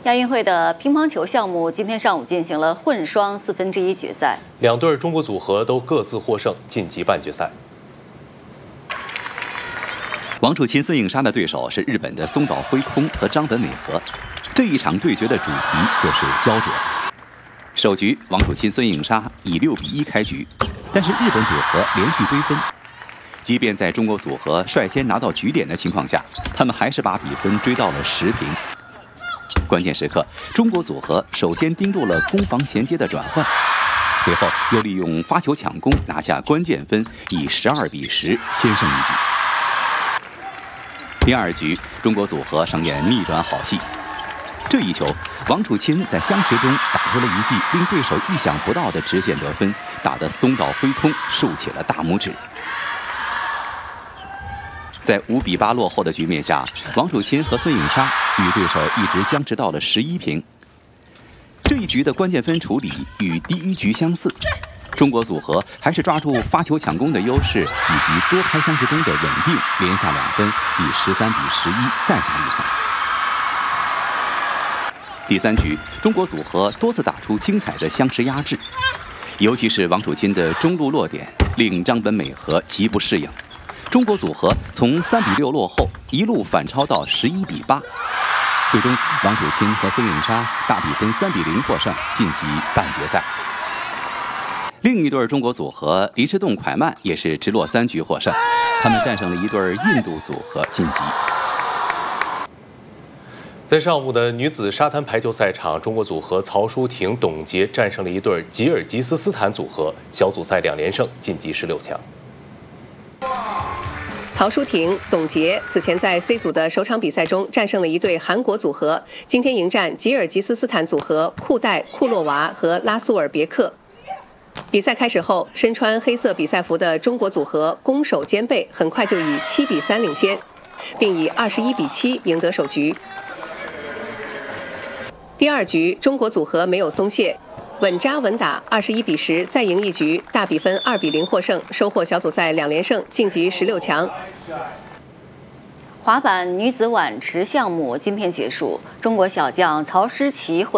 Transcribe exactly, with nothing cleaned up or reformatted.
亚运会的乒乓球项目今天上午进行了混双四分之一决赛， 两对中国组合都各自获胜，晋级半决赛。 王楚钦、孙颖莎的对手是日本的松岛辉空和张本美和。这一场对决的主题就是胶着。首局，王楚钦、孙颖莎以六比一开局，但是日本组合连续追分。即便在中国组合率先拿到局点的情况下，他们还是把比分追到了十平。关键时刻，中国组合首先盯住了攻防衔接的转换，随后又利用发球抢攻拿下关键分，以十二比十先胜一局。第二局，中国组合上演逆转好戏。这一球，王楚钦在相持中打出了一记令对手意想不到的直线得分，打得松岛辉空竖起了大拇指。在五比八落后的局面下，王楚钦和孙颖莎与对手一直僵持到了十一平。这一局的关键分处理与第一局相似，中国组合还是抓住发球抢攻的优势以及多拍相持中的稳定，连下两分，以十三比十一再下一城。第三局，中国组合多次打出精彩的相持压制，尤其是王楚钦的中路落点令张本美和极不适应。中国组合从三比六落后，一路反超到十一比八，最终王楚钦和孙颖莎大比分三比零获胜，晋级半决赛。另一对中国组合黎迟栋、蒯曼也是直落三局获胜，他们战胜了一对印度组合晋级。 在上午的女子沙滩排球赛场，中国组合曹淑婷、董洁战胜了一对吉尔吉斯斯坦组合，小组赛两连胜，晋级十六强。 曹淑婷、董洁此前在 C 组的首场比赛中战胜了一对韩国组合，今天迎战吉尔吉斯斯坦组合库代、库洛娃和拉苏尔别克。比赛开始后，身穿黑色比赛服的中国组合攻守兼备，很快就以七比三领先，并以二十一比七赢得首局。第二局，中国组合没有松懈，稳扎稳打，二十一比十再赢一局，大比分二比零获胜，收获小组赛两连胜，晋级十六强。 滑板女子碗池项目今天结束，中国小将曹诗琪获